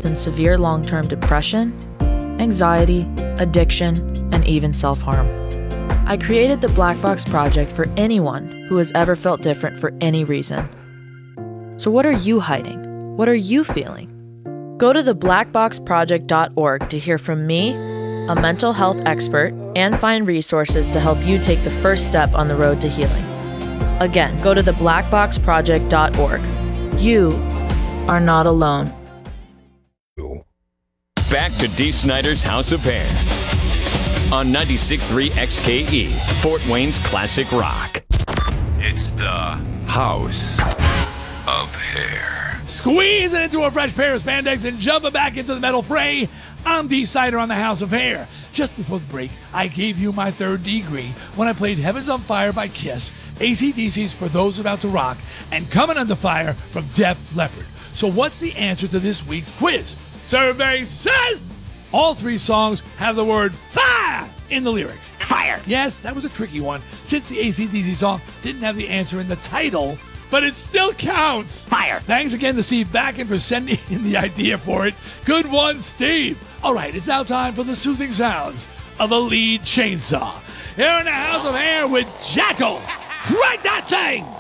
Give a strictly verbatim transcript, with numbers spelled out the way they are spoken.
in severe long-term depression, anxiety, addiction, and even self-harm. I created the Black Box Project for anyone who has ever felt different for any reason. So what are you hiding? What are you feeling? Go to the black box project dot org to hear from me, a mental health expert, and find resources to help you take the first step on the road to healing. Again, go to the black box project dot org. You are not alone. Back to Dee Snider's House of Hair on ninety-six point three X K E, Fort Wayne's classic rock. It's the House of Hair. Squeezing into a fresh pair of spandex and jumping back into the metal fray. I'm Dee Snider on the House of Hair. Just before the break, I gave you my third degree when I played Heaven's on Fire by Kiss, A C D C's For Those About to Rock, and Coming Under Fire from Def Leppard. So what's the answer to this week's quiz? Survey says all three songs have the word fire in the lyrics. Fire. Yes, that was a tricky one, since the A C D C song didn't have the answer in the title, but it still counts. Fire. Thanks again to Steve Backen for sending in the idea for it. Good one, Steve. All right, it's now time for the soothing sounds of a lead chainsaw. Here in the House of Hair with Jackal. Right that thing!